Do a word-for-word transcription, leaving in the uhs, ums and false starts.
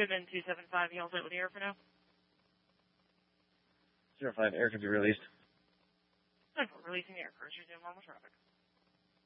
Goodman two seven five, you all set with the air for now? Zero five, air can be released. And we're releasing air. Cruisers in normal traffic.